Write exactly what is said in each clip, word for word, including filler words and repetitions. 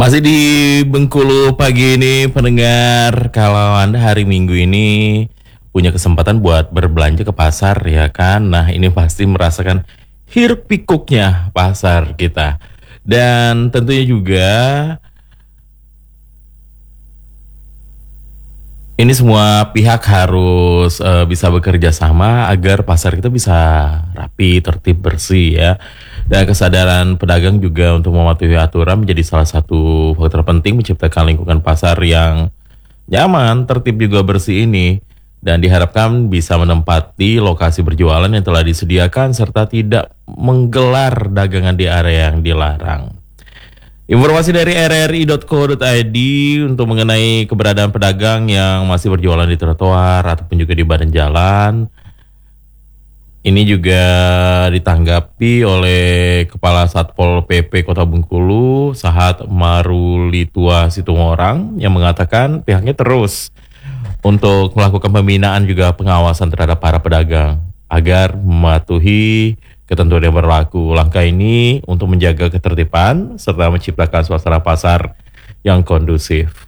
Masih di Bengkulu pagi ini pendengar, kalau Anda hari Minggu ini punya kesempatan buat berbelanja ke pasar ya kan. Nah, ini pasti merasakan hiruk pikuknya pasar kita. Dan tentunya juga ini semua pihak harus eh, bisa bekerja sama agar pasar kita bisa rapi, tertib, bersih ya. Dan kesadaran pedagang juga untuk mematuhi aturan menjadi salah satu faktor penting menciptakan lingkungan pasar yang nyaman, tertib juga bersih ini. Dan diharapkan bisa menempati lokasi berjualan yang telah disediakan serta tidak menggelar dagangan di area yang dilarang. Informasi dari r r i dot co dot i d untuk mengenai keberadaan pedagang yang masih berjualan di trotoar ataupun juga di badan jalan. Ini juga ditanggapi oleh Kepala Satpol P P Kota Bengkulu, Sahat Marulitua Situmorang, yang mengatakan pihaknya terus untuk melakukan pembinaan juga pengawasan terhadap para pedagang agar mematuhi ketentuan yang berlaku. Langkah ini untuk menjaga ketertiban serta menciptakan suasana pasar yang kondusif.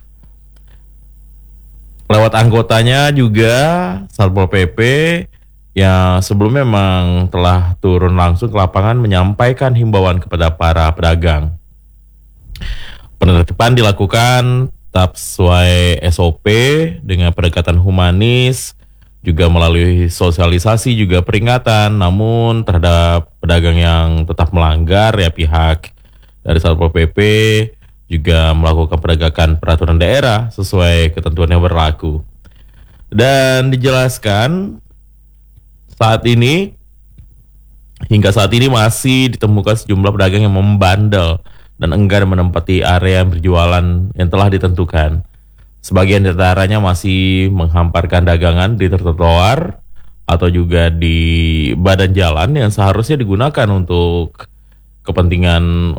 Lewat anggotanya juga Satpol P P yang sebelumnya memang telah turun langsung ke lapangan menyampaikan himbauan kepada para pedagang. Penertiban dilakukan tetap sesuai S O P dengan pendekatan humanis, juga melalui sosialisasi juga peringatan. Namun terhadap pedagang yang tetap melanggar ya pihak dari Satpol P P juga melakukan penegakan peraturan daerah sesuai ketentuan yang berlaku. Dan dijelaskan saat ini hingga saat ini masih ditemukan sejumlah pedagang yang membandel dan enggan menempati area yang berjualan yang telah ditentukan. Sebagian di antaranya masih menghamparkan dagangan di trotoar atau juga di badan jalan yang seharusnya digunakan untuk kepentingan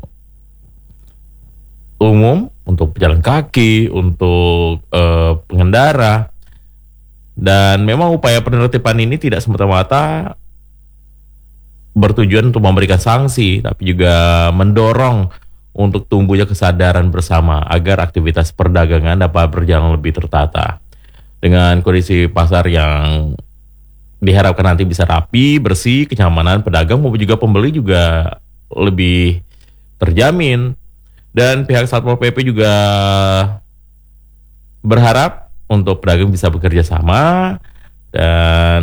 umum, untuk pejalan kaki, untuk uh, pengendara. Dan memang upaya penertiban ini tidak semata-mata bertujuan untuk memberikan sanksi, tapi juga mendorong untuk tumbuhnya kesadaran bersama agar aktivitas perdagangan dapat berjalan lebih tertata. Dengan kondisi pasar yang diharapkan nanti bisa rapi, bersih, kenyamanan pedagang maupun juga pembeli juga lebih terjamin. Dan pihak Satpol P P juga berharap untuk pedagang bisa bekerja sama dan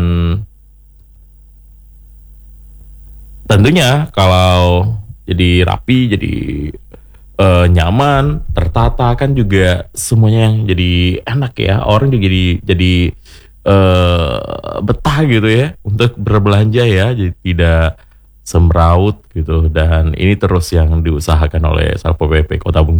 tentunya kalau jadi rapi, jadi uh, nyaman, tertata kan juga semuanya yang jadi enak ya. Orang juga jadi jadi uh, betah gitu ya untuk berbelanja ya, jadi tidak semraut gitu. Dan ini terus yang diusahakan oleh Satpol P P Kota Bengkulu.